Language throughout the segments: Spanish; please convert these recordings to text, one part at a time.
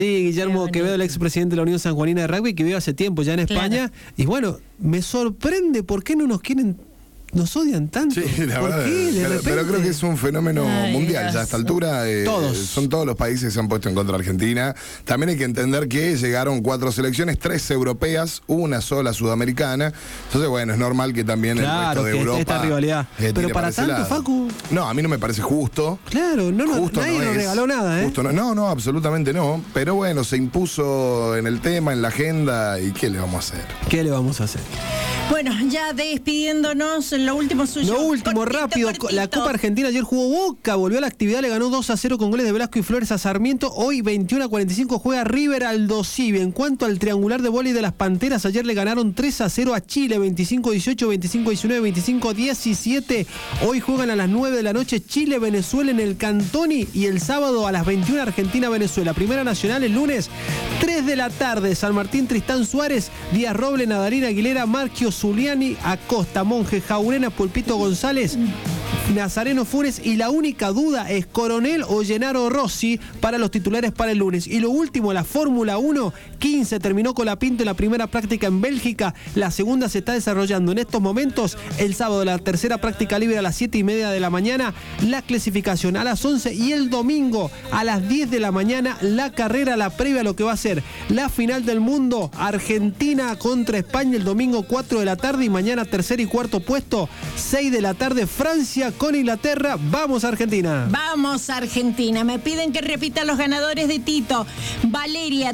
Sí, Guillermo Quevedo, el expresidente de la Unión Sanjuanina de Rugby, que vive hace tiempo ya en España. Claro. Y bueno, me sorprende por qué no nos quieren... Nos odian tanto. Sí, la verdad. Pero creo que es un fenómeno mundial. Ya a esta altura son todos los países que se han puesto en contra de Argentina. También hay que entender que llegaron 4 selecciones, 3 europeas, una sola sudamericana. Entonces, bueno, es normal que también el resto de Europa... esta rivalidad. Pero para tanto, Facu... No, a mí no me parece justo. Claro, nadie nos regaló nada, ¿eh? Justo no, absolutamente no. Pero bueno, se impuso en el tema, en la agenda, y ¿qué le vamos a hacer? ¿Qué le vamos a hacer? Bueno, ya despidiéndonos, lo último suyo. Lo último, rápido. La Copa Argentina ayer jugó Boca, volvió a la actividad, le ganó 2-0 con goles de Velasco y Flores a Sarmiento. Hoy 21-45 juega River Aldo Civi. En cuanto al triangular de vóley de las Panteras, ayer le ganaron 3-0 a Chile, 25-18, 25-19, 25-17. Hoy juegan a las 9 de la noche Chile-Venezuela en el Cantoni y el sábado a las 21 Argentina-Venezuela. Primera Nacional el lunes, 3 de la tarde, San Martín, Tristán Suárez, Díaz Roble, Nadarina Aguilera, Marquio Zuliani, Acosta, Monje, Jaurena, Pulpito González, Nazareno Funes, y la única duda es Coronel o Gennaro Rossi para los titulares para el lunes. Y lo último, la Fórmula 1, 15 terminó Colapinto en la primera práctica en Bélgica, la segunda se está desarrollando en estos momentos. El sábado la tercera práctica libre a las 7:30 de la mañana, la clasificación a las 11 y el domingo a las 10 de la mañana la carrera, la previa a lo que va a ser la final del mundo, Argentina contra España el domingo 4 de la tarde, y mañana tercer y cuarto puesto 6 de la tarde, Francia con Inglaterra. Vamos Argentina. Vamos Argentina. Me piden que repita los ganadores de Tito. Valeria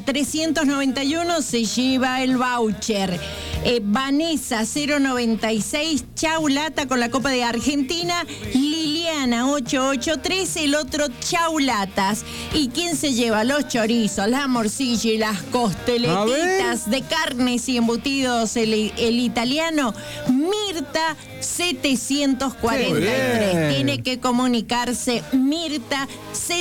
391 se lleva el voucher. Vanessa 096, Chaulata con la Copa de Argentina. Liliana 883, el otro Chaulatas. ¿Y quién se lleva los chorizos, la morcilla y las costeletitas de carnes y embutidos? El italiano Mirta 743. Tiene que comunicarse Mirta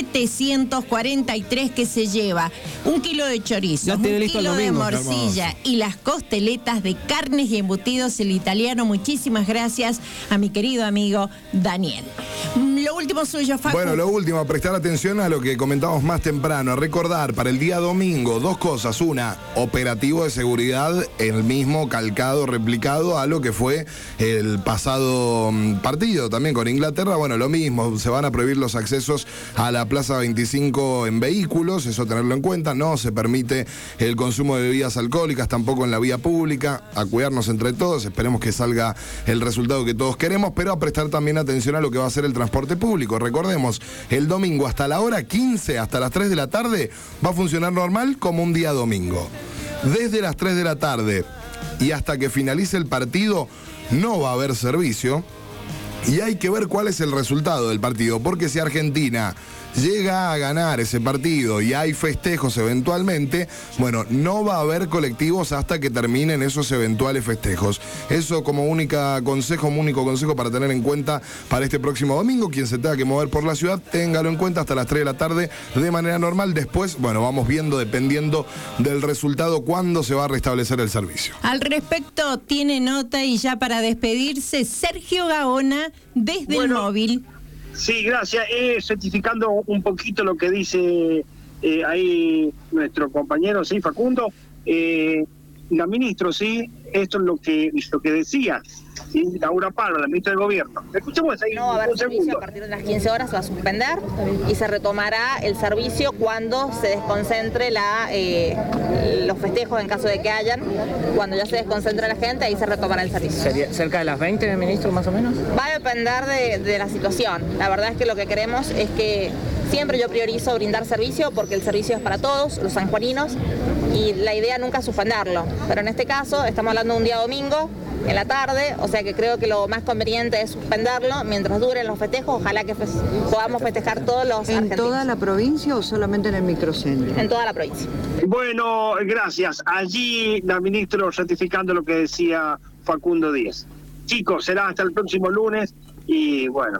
743, que se lleva 1 kilo de chorizo, 1 kilo de morcilla y las costeletas de carnes y embutidos, el italiano. Muchísimas gracias a mi querido amigo Daniel. Lo último suyo, Facu. Bueno, lo último, prestar atención a lo que comentamos más temprano. Recordar para el día domingo 2 cosas. Una, operativo de seguridad, el mismo calcado, replicado a lo que fue el pasado partido también con Inglaterra. Bueno, lo mismo, se van a prohibir los accesos a la Plaza 25 en vehículos, eso tenerlo en cuenta. No se permite el consumo de bebidas alcohólicas tampoco en la vía pública. A cuidarnos entre todos, esperemos que salga el resultado que todos queremos, pero a prestar también atención a lo que va a ser el transporte público. Recordemos, el domingo hasta la hora 15, hasta las 3 de la tarde, va a funcionar normal como un día domingo. Desde las 3 de la tarde y hasta que finalice el partido no va a haber servicio, y hay que ver cuál es el resultado del partido, porque si Argentina llega a ganar ese partido y hay festejos eventualmente, bueno, no va a haber colectivos hasta que terminen esos eventuales festejos. Eso como único consejo para tener en cuenta para este próximo domingo. Quien se tenga que mover por la ciudad, téngalo en cuenta hasta las 3 de la tarde de manera normal. Después, bueno, vamos viendo, dependiendo del resultado, cuándo se va a restablecer el servicio. Al respecto, tiene nota, y ya para despedirse, Sergio Gaona desde el móvil. Sí, gracias. Certificando un poquito lo que dice ahí nuestro compañero, sí, Facundo. La ministra, sí, esto es lo que decía, ¿sí? Laura Palma, la ministra del Gobierno. Escuchemos ahí. No va a haber servicio a partir de las 15 horas, se va a suspender y se retomará el servicio cuando se desconcentre los festejos, en caso de que hayan. Cuando ya se desconcentre la gente, ahí se retomará el servicio. ¿Sería cerca de las 20, ministro, más o menos? Va a depender de la situación. La verdad es que lo que queremos es que siempre yo priorizo brindar servicio, porque el servicio es para todos los sanjuaninos y la idea nunca es suspenderlo. Pero en este caso estamos hablando de un día domingo en la tarde, o sea que creo que lo más conveniente es suspenderlo mientras duren los festejos. Ojalá que podamos festejar todos los argentinos. ¿En toda la provincia o solamente en el microcentro? En toda la provincia. Bueno, gracias. Allí la ministra ratificando lo que decía Facundo Díaz. Chicos, será hasta el próximo lunes y bueno,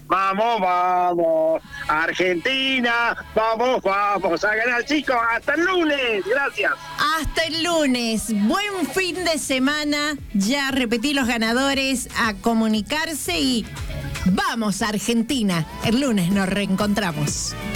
vamos, Argentina, vamos a ganar, chicos, hasta el lunes, gracias. Hasta el lunes, buen fin de semana, ya repetí los ganadores, a comunicarse y vamos Argentina, el lunes nos reencontramos.